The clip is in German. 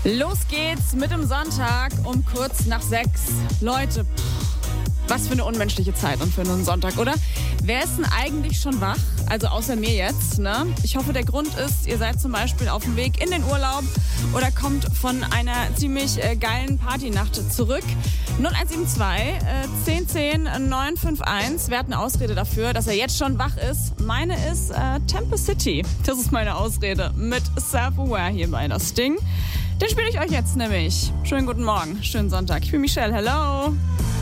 Los geht's mit dem Sonntag um kurz nach 6. Leute, was für eine unmenschliche Zeit und für einen Sonntag, oder? Wer ist denn eigentlich schon wach? Also außer mir jetzt, ne? Ich hoffe, der Grund ist, ihr seid zum Beispiel auf dem Weg in den Urlaub oder kommt von einer ziemlich geilen Partynacht zurück. 0172 1010 951. Wer hat eine Ausrede dafür, dass er jetzt schon wach ist? Meine ist Temple City. Das ist meine Ausrede mit Self-Aware hier bei das Ding. Den spiele ich euch jetzt nämlich. Schönen guten Morgen, schönen Sonntag. Ich bin Michelle, hello.